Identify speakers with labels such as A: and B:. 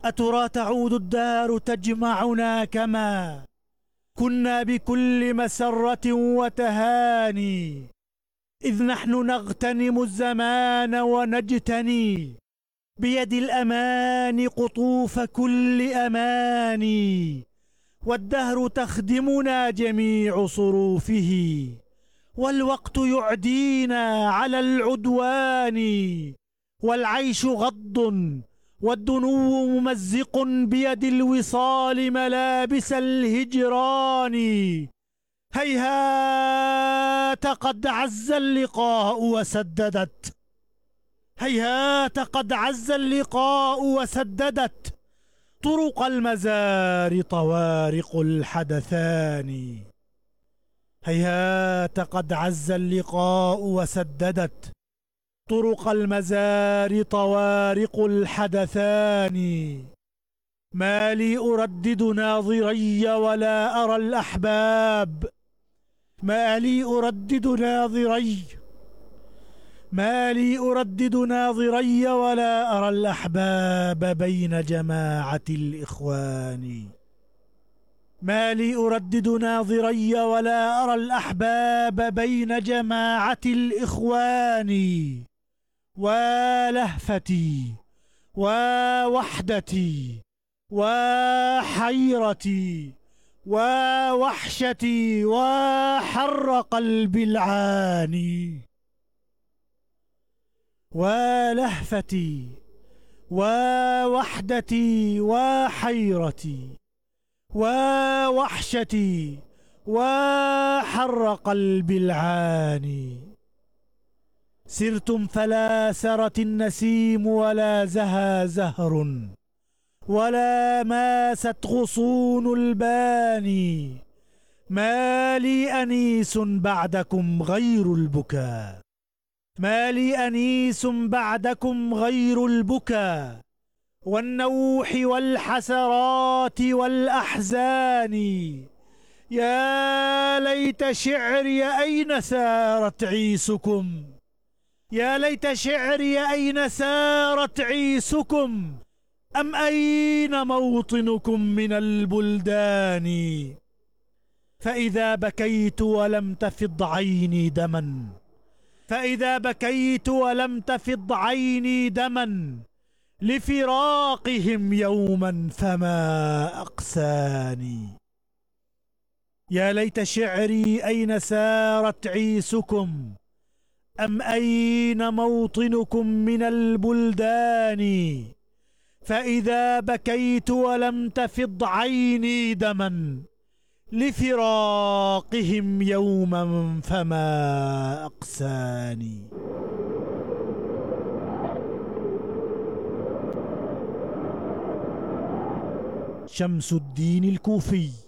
A: أترى تعود الدار تجمعنا كما كنا بكل مسرة وتهاني، إذ نحن نغتنم الزمان ونجتني بيد الأمان قطوف كل أماني، والدهر تخدمنا جميع صروفه، والوقت يعدينا على العدوان، والعيش غض والدنو ممزق بيد الوصال ملابس الهجران. هيهات قد عز اللقاء وسددت، هيهات قد عز اللقاء وسددت طرق المزار طوارق الحدثان. هيهات قد عز اللقاء وسددت طرق المزار طوارق الحدثان. ما لي أردد ناظري ولا أرى الأحباب، ما لي أردد ناظري، ما لي أردد ناظري ولا أرى الأحباب بين جماعة الإخوان. ما لي أردد ناظري ولا أرى الأحباب بين جماعة الإخوان. ولهفتي ووحدتي وحيرتي ووحشتي وحر قلبي العاني. ولهفتي ووحدتي وحيرتي ووحشتي وحر قلبي العاني. سرتم فلا سرت النسيم ولا زها زهر ولا ماست غصون الباني. ما لي أنيس بعدكم غير البكاء، ما لي أنيس بعدكم غير البكاء والنوح والحسرات والأحزان. يا ليت شعري أين سارت عيسكم، يا ليت شعري أين سارت عيسكم، أم أين موطنكم من البلدان. فإذا بكيت ولم تفض عيني دما، فإذا بكيت ولم تفض عيني دما لفراقهم يوما فما أقساني. يا ليت شعري أين سارت عيسكم، أم أين موطنكم من البلدان. فإذا بكيت ولم تفض عيني دما لفراقهم يوما فما أقساني. شمس الدين الكوفي.